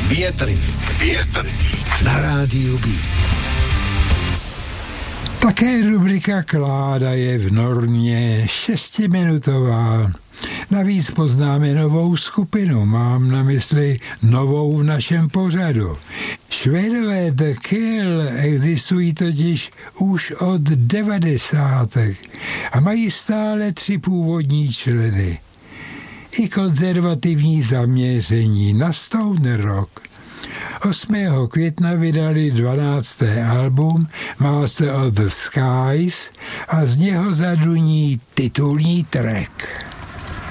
Větrník na rádiu B. Také rubrika Kláda je v normě 6minutová. Navíc poznáme novou skupinu, mám na mysli novou v našem pořadu. Švédové The Kill existují totiž už od 90. a mají stále 3 původní členy. I konzervativní zaměření na stoner rock. 8. května vydali 12. album Master of the Skies a z něho zaduní titulní track.